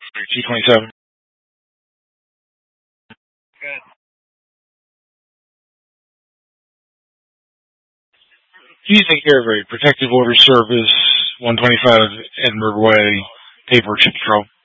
227. Good. Do you take care of a protective order service, 125 Edinburgh Way, paper chip control?